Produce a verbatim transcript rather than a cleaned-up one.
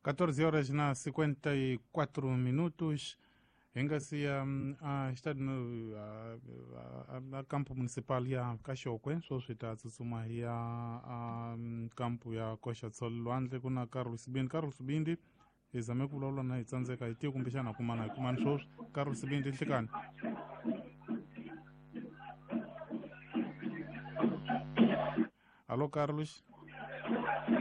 catorze horas na cinquenta e quatro minutos. Engasia a estado no a, a, a campo municipal ya Kashokwe so sita susuma ya a campo ya Kosha Tsol Lwandle kuna Carlos Bindi Carlos Bindi izame kulawula na itsanzeka iti kumbishana kumana kumana so Carlos Bindi hlikani. Allo Carlos.